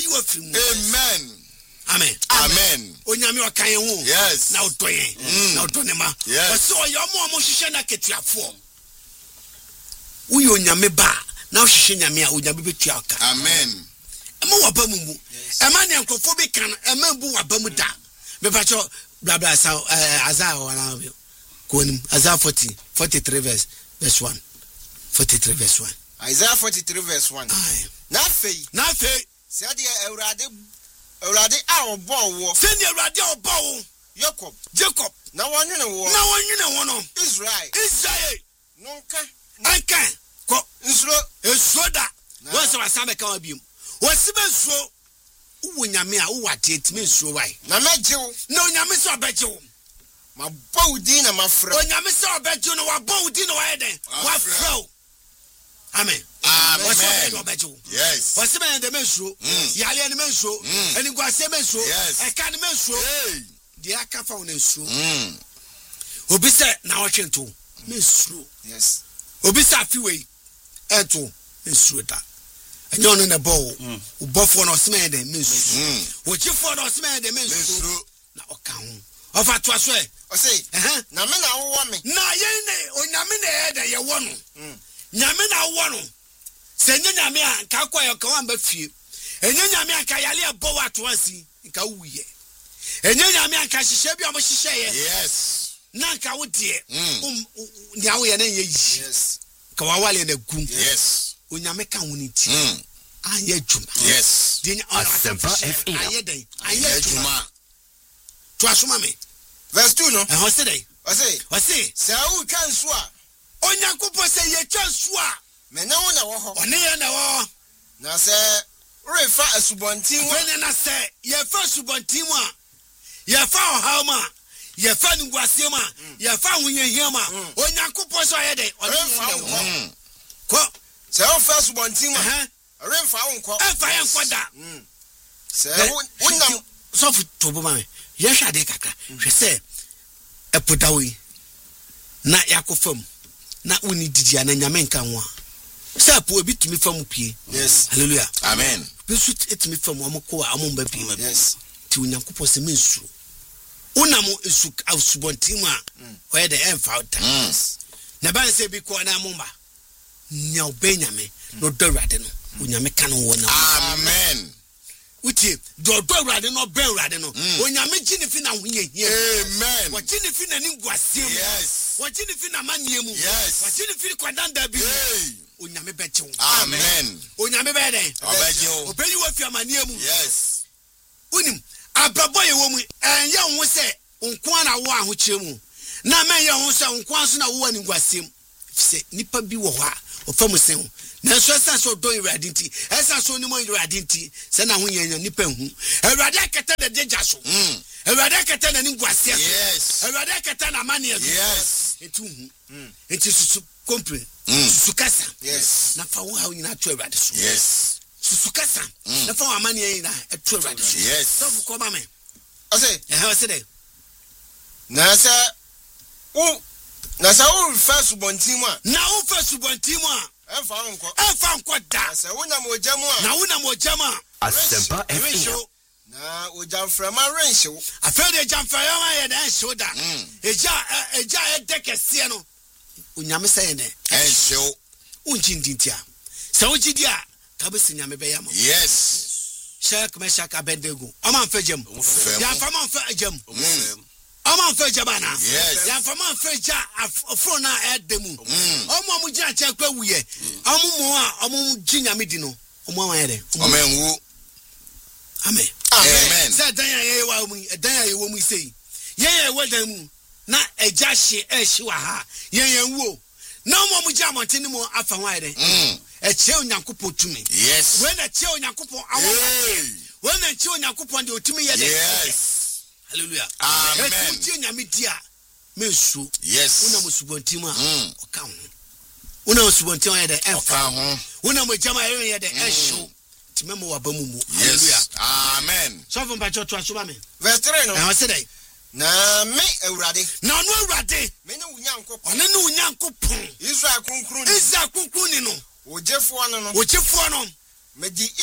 you are free. Amen. Amen. Amen. Onyame wakan hu. Yes. Na otoyen. Na otonema. Yes. So your mom hihye na ketuafo. Uyi onyame ba na hihye nyame a onyame betua aka. Amen. Ema waba mu. Ema ne nkofo bi kan ema bu waba mu da. Me pacho bla bla sa Isaiah wana bi. Konim Isaiah 43 verse 1. 43 verse 1. Isaiah 43 verse 1. Na fei. Said the Eurade our bow. Send the radio bow. Jacob. No one you know. Israel. Nonka. Anka. Nsro. Esoda. Once our summer can be. What's the so? Unyamia, what it means so why? Na mejo. No, Yamiso bet you. My bow dinner, my friend. When Yamiso bet you know what bow dinner, what fro. Amen. Amen. Yes. What's the man the mensu? Yali and mensu, and you got semen so. Yes. I can't mensu. The Aka found in so. Obisa now watching too. Mensu. Yes. Obisa few and two. Mensu that. And you're in a bowl. Buffon or smear the mensu. What you for or smear the mensu? Now, count. Of a to swear. I say, na me na wo me. Na ye o nyame na e da ye wo no. Nyame na wo no. Se nyame a ka kwa yo ka wan ba fie. Enye nyame a ka yale abo wa to ansi, nka wuye. Enye nyame a ka hihye bi o mo hihye ye. Yes. Na nka wo de. Nya wo ye na ye yi. Yes. Ka wa wale na gu. Yes. O nyame ka wo ni ti. Anye djuma. Yes. Din Asempa FM. Aye den. Aye djuma. To asoma me. Verse 2 no. E ho se dey. I say, say who can swa? Onyankopon say ye twa so a me na wo na wo ho. One ye na wo. Na say refa asubontin wo. When na say ye fa asubontin wo a ye fa ohaw ma ye fa nguase ma ye fa hunyehia ma Onyankopon so ye dey refa wo. Ko say wo fa asubontin wo. Refa wo nko. Efa ye nko da. Say wonam so fu to bo ma ye hwa de kakra. Hwe say epodawi na yakofam na uni didia na nyame nka ho a sa po obi tumi fam pie. Yes. Hallelujah. Amen. Bisu etumi fam amko a amomba pie. Yes. Ti Onyankopon se mensu unam esu asubontim a oye de emfa uta na ban se bi ko na amomba nya obenyame no dawrade no onyame ka no wo na. Amen. Uti do dawrade no benrade no onyame gini fi na hoye hie. Amen. Wo gini fi na ni nguasem. Yes. Wachini fi na maniemu. Yes. Wachini fi kwa danda bi. Onyame beche wo. Amen. Onyame be den. Obeje wo. Obeyi wo fi amaniemu. Yes. Unim abrabo ye wo mu enye ho se nko na wo ahokyeremu. Na men ye ho se nko aso na wo ani nguasem. Se nipa bi wo ho a ofam se ho. Na so esa so don irade nti. Esa so ni mo irade nti. Se na ho yenya nipa hu. Irade akata de deja so. Irade akata na ni nguase. Yes. Irade akata na mania. Yes. Etu enti susu compre susu kasa. Yes. Na fa wo ha nyina to Awurade so. Yes. Susu kasa na fa wo amane nyina to Awurade so. Yes. So fu ko ba me I say I say dey na sa wo fa subontin a na wo fa subontin a emfa nko da sa wo na mo jamu a na wo na mo jama Asempa FM. na o jamframa renhyew afa de jamframa ye na enhyew da eja e dekese no onyame say ne enhyew unjindintia sa ojidi a ka be sinyame be yam. Yes. Shek meshak abendego oman fejam ya fama fejam oman fejabana yes ya fama feja afro na edemu omo mujia che kwa wuye omo a omo ginyame di no omo anwere amen wu amen amen say dan ya wa mu dan ya wo mu sei ye wedan mu na eja hye ehye wa ha ye wu na omo mujia monteni mu afa wanere eche Onyankopon tumi. Yes. When eche Onyankopon awon. When eche Onyankopon de otumi ye de. Yes. Hallelujah. Amen. Eche nyame dia mensu. Yes. Una musubontim a oka ho. Una musubontim ye de oka ho. Una mojama ye de ehyo. Timemo wa bamumu. Hallelujah. Amen. So from bacho to asoba me. Verse 3 no. I say dey. Na me Awurade. Na no Awurade. Me ne Onyankopon. One ne Onyankopon. Israel kunkun. Israel kunkun ni no. Ojefo no. Ojefo no. Me di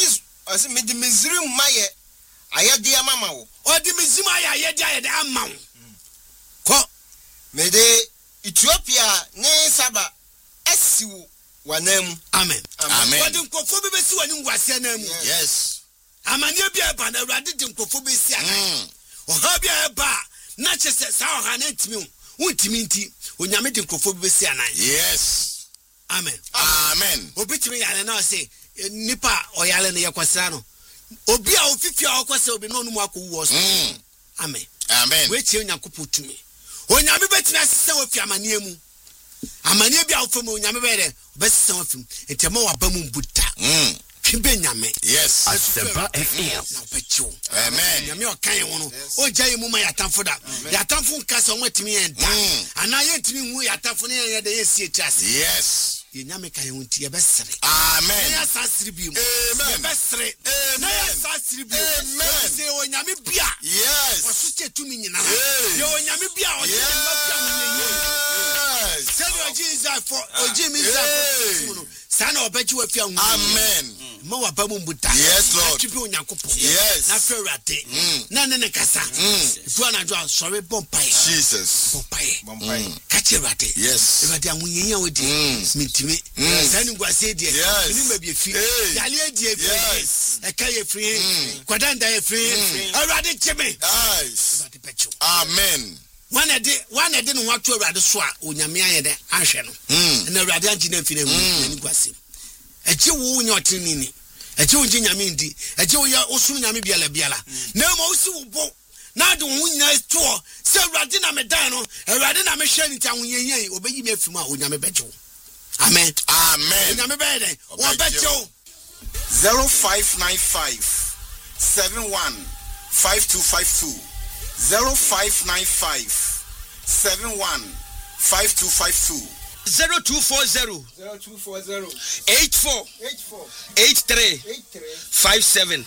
Ose me di Misrim maye ayede amama wo. Odi Misrim ayede ayede amawo. Ko Me de Ethiopia ne Saba esiwu wanam. Amen. Amen. Odi nkofo bi besi wani ngwase na mu. Yes. Amane bia ba na Awurade di nkofo besi anan. Oha bia ba na chese sa oha na ntimi untimi nti onyame di nkofo besi anan. Yes. Amen. Amen. Obitimi yale na say nipa oyale na yekwasra no. Obi a ofifia okwase obi no mu akowu wo so. Amen. Amen. We tie onyankopɔ tumi. Onyame betimi asese ofia amane mu. Amane bia ofam onyame be de obesese ofim. Entema wa ba mu buta. Nyame. Yes. Asempa FM. Amen. Nyame okan wo no. O jaye mu ma yatamfo da. Yatamfo nka se onwatimi yen da. Ana yentimi hu yatamfo ne yen da yesi etiase. Yes. Nyame kan hu nti ye besere. Amen. Na yasasiri bi mu. Amen. Ye besere. Na yasasiri bi. Amen. Se onyame bia. Yes. Osuche tumi nyina. Ye onyame bia o ye mafia munye. Yes. Say no Jesus for ojimi za. Sana obeji wa fia hu. Amen. Ma wa ba mu mbuta. Yes, Lord. Atwi onyankopɔ. Yes. Na Awurade. Na ne kasa. Fu na jo sorry bompai. Jesus. Bompai. Kache Awurade. Yes. Awurade ahunyenya odi. Mintimi. Sani ngwase die. Yes. Ni ma bi fi. Yale die fi. Yes. Eka ye free. Kwadanda ye free. Awurade cheme. Yes. Awurade pecho. Amen. One a day no what to Awurade so a onyame ayede ahwe no. Na Awurade angina fi na mu ni gwase. Eje wo nya otini ni. Eje wo nji nyame ndi. Eje wo ya osunu nyame biala. Na ma osi wo bo. Na de wo nya to se Awurade na me dan no. Awurade na me hwe ni ta wonyenyen obeyi me afim a onyame beje wo. Amen. Amen. Onyame be den. Wo beje wo. 0595 71 5252 0595 71 5252 0240 84 83 57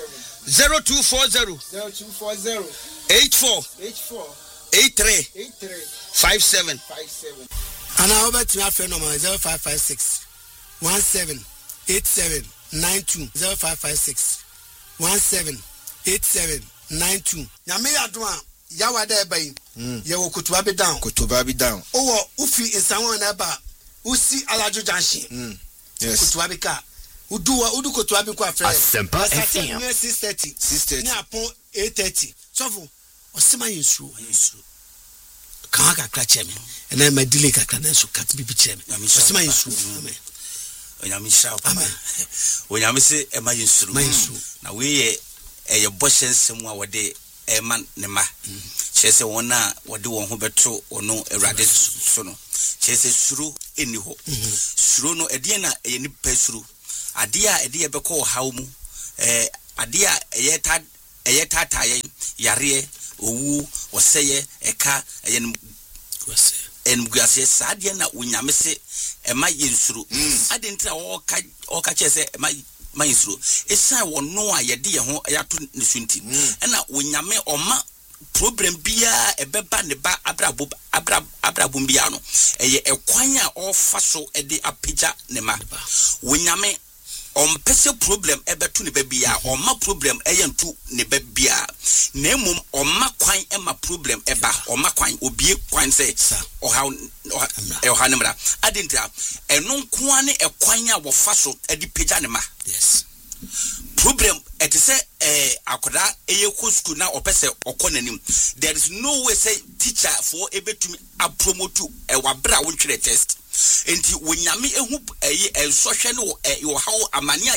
0240 84 83 57 Ana obetimi afre no 0556 17 87 92 0556 17 87 92 nyame yadoma yawada ebai ye wo kutuba be down owo ufi insanwa na ba usi alajo junction yes kutuba be ka udu kutuba be ko afre Asempa FM 630 ni apon 830 sofo osema yesu kan kakra cheme na ma delay kakra na so kat bibi cheme osema yesu amen onyame sha papa onyame se ema yesu na we ye eye boshensem a wode eman ne ma chese wona wode won ho beto ono Awurade so no chese suru eni ho suru no ede na eye ni pesuru ade a ede ye beko hawo mu ade a eye tata ye yare owu oseye eka eye enguase saade na onyame se ema yensuru ade ntra oka chese ema Maisro, esa wono a yede ye ho yato ne sunti na wonyame oma problem bia ebeba ne ba abrabum bia no eye ekwan a ofa so ede apija ne ma wonyame ompese problem ebeto ne ba bia oma problem eyentu ne ba bia na emum oma kwan ema problem eba oma kwan obie kwan se oha nemra adintra eno nko ane ekwan a wo fa so edi pija ne ma yes problem it is akoda eyeko school na opese okonanim there is no way say teacher for ebetumi a promote wabra wonhwere test enti wonyame ehu sohwe no wo hawo amane a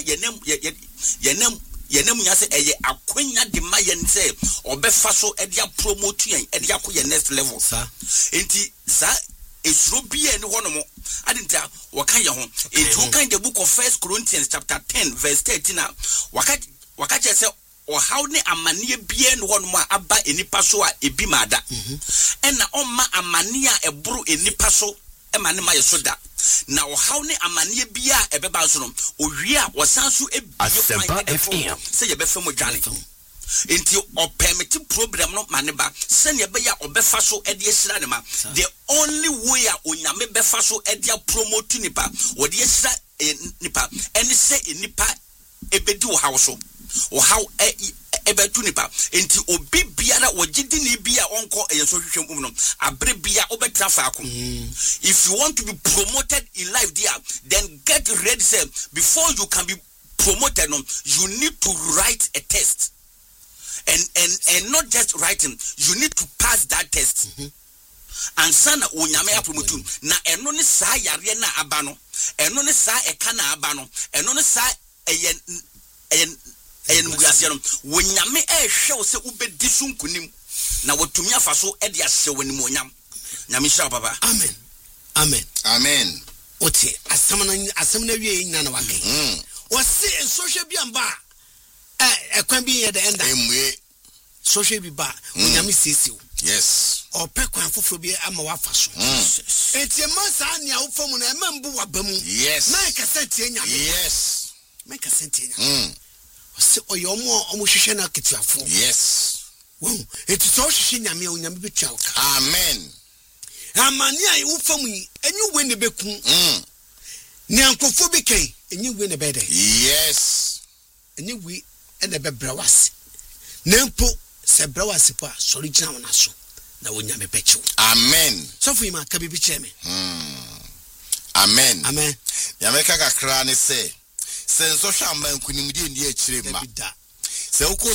yenem nya se akwanya de mayen se obefa so e dia promote yen e dia ko ye next level sa enti sa esuro bia ni hono adinta waka ye ho enti kan the book of 1 Corinthians chapter 10 verse 13 na waka che se o how ne amane bia ni hono aba enipa so a ebi mada ena omma amane a eburu enipa so emane ma yesoda na o how ne amane bia ebeba so no owie a wosanso Asempa FM se ye befa mo dwane enti o permit problem no maneba se ne be ya obefa so e de esira ne ma the only way a onyame befa so e de promote nipa wo de esira nipa eni se nipa ebedi wo hawo so wo hawo ebetu nipa enti obi biara wogidi ni bia onko eyeso hwehwem no abre bia obetra faako if you want to be promoted in life there then get ready say before you can be promoted you need to write a test and not just writing, you need to pass that test. And sana onyame apromotu na eno ne saa yare na abano eno ne saa eka na abano eno ne saa eyen mugase no wonyame ehwe wo se ubedi sunkunim na watumi afaso e de ahye wani monyam nyame hira papa amen ote asam na wie nyina na wake o se social bi amba ekwan bi ye de enda emwe social bi ba wonyame sisiu yes or pekwan foforo bi ama wafaso etie masa ania wo famu na emambu wabamu yes na kasenti enya yes me kasenti enya se oyomo hwehwe na ketiafo yes wo eti so hwehwe nyame onyame betwa oka amen amani ai wo famu enyu we ne beku ne ankofo bi kai enyu we ne bede yes enyu we ene bebra wase nempo se bra wase pa sori gina wona so na wonyame bechu amen so fu ima ka bibi cheme amen amen yameka kakra ne se senso hwa man kunimdi ndi akire ma se